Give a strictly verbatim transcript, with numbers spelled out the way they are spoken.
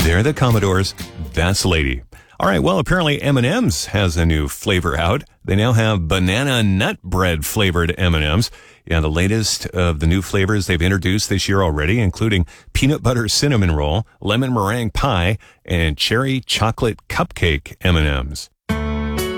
They're the Commodores. That's Lady. All right, well, apparently M and M's has a new flavor out. They now have banana nut bread flavored M and M's. Yeah, the latest of the new flavors they've introduced this year already, including peanut butter cinnamon roll, lemon meringue pie, and cherry chocolate cupcake M and M's.